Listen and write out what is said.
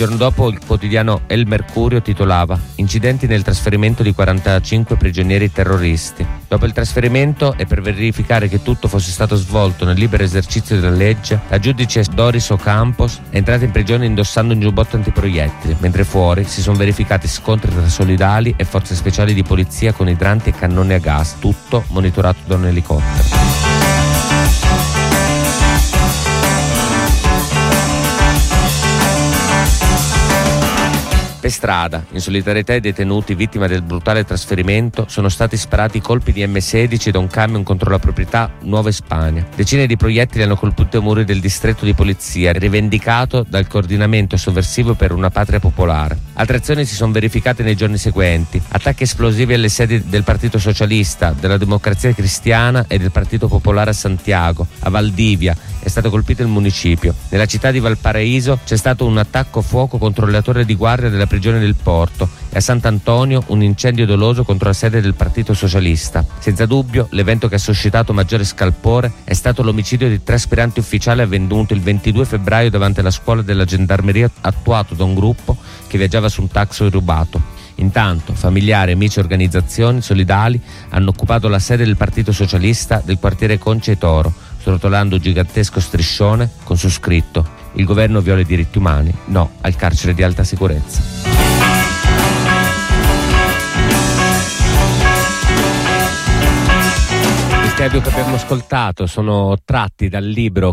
giorno dopo il quotidiano El Mercurio titolava: incidenti nel trasferimento di 45 prigionieri terroristi. Dopo il trasferimento e per verificare che tutto fosse stato svolto nel libero esercizio della legge, la giudice Doris Ocampos è entrata in prigione indossando un giubbotto antiproiettili, mentre fuori si sono verificati scontri tra solidali e forze speciali di polizia con idranti e cannoni a gas, tutto monitorato da un elicottero. Per strada, in solidarietà ai detenuti vittima del brutale trasferimento, sono stati sparati colpi di M16 da un camion contro la proprietà Nuova Spagna. Decine di proiettili hanno colpito i muri del distretto di polizia, rivendicato dal coordinamento sovversivo per una patria popolare. Altre azioni si sono verificate nei giorni seguenti: attacchi esplosivi alle sedi del Partito Socialista, della Democrazia Cristiana e del Partito Popolare a Santiago. A Valdivia è stato colpito il municipio. Nella città di Valparaíso c'è stato un attacco a fuoco contro la torre di guardia della prigione del Porto e a Sant'Antonio un incendio doloso contro la sede del Partito Socialista. Senza dubbio, l'evento che ha suscitato maggiore scalpore è stato l'omicidio di 3 aspiranti ufficiali avvenuto il 22 febbraio davanti alla scuola della gendarmeria, attuato da un gruppo che viaggiava su un taxi rubato. Intanto, familiari, amici e organizzazioni solidali hanno occupato la sede del Partito Socialista del quartiere Conce e Toro, srotolando un gigantesco striscione con su scritto: il governo viola i diritti umani, no al carcere di alta sicurezza. Gli audio che abbiamo ascoltato sono tratti dal libro